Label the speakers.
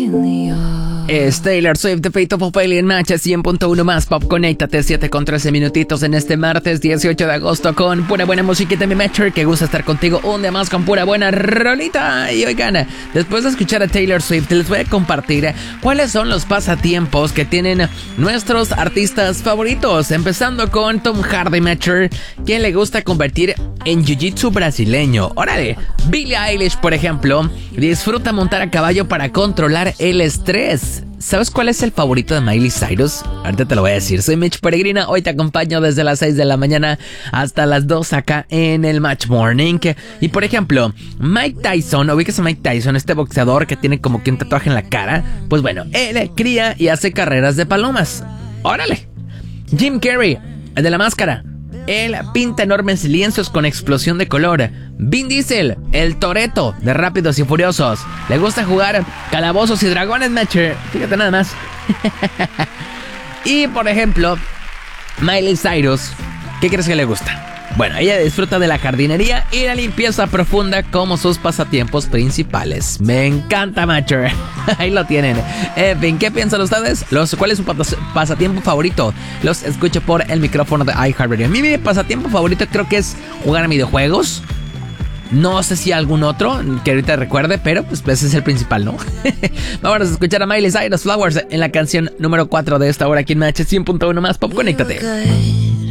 Speaker 1: Es Taylor Swift, The Fate of Ophelia en Match 100.1 más Pop. Conéctate 7 con 13 minutitos en este martes 18 de agosto con pura buena musiquita. Mi Matcher, que gusta estar contigo un día más con pura buena rolita. Y oigan, después de escuchar a Taylor Swift, les voy a compartir cuáles son los pasatiempos que tienen nuestros artistas favoritos. Empezando con Tom Hardy, Matcher, quien le gusta convertir en jiu-jitsu brasileño. Órale, Billie Eilish, por ejemplo, disfruta montar a caballo para controlar el estrés. ¿Sabes cuál es el favorito de Miley Cyrus? Ahorita te lo voy a decir. Soy Mitch Peregrina. Hoy te acompaño desde las 6 de la mañana hasta las 2 acá en el Match Morning. Y por ejemplo, Mike Tyson, ubicas a Mike Tyson, este boxeador que tiene como que un tatuaje en la cara. Pues bueno, él cría y hace carreras de palomas. ¡Órale! Jim Carrey, el de la máscara. Él pinta enormes lienzos con explosión de color. Vin Diesel, el Toretto de Rápidos y Furiosos. Le gusta jugar calabozos y dragones, Matcher. Fíjate nada más. Y por ejemplo, Miley Cyrus, ¿qué crees que le gusta? Bueno, ella disfruta de la jardinería y la limpieza profunda como sus pasatiempos principales. Me encanta, Matcher. Ahí lo tienen. En fin, ¿qué piensan ustedes? ¿Cuál es su pasatiempo favorito? Los escucho por el micrófono de iHeartRadio. Mi pasatiempo favorito creo que es jugar a videojuegos. No sé si algún otro que ahorita recuerde, pero pues ese es el principal, ¿no? Vamos a escuchar a Miley Cyrus, Flowers, en la canción número 4 de esta hora aquí en MH 100.1 más Pop. Conéctate.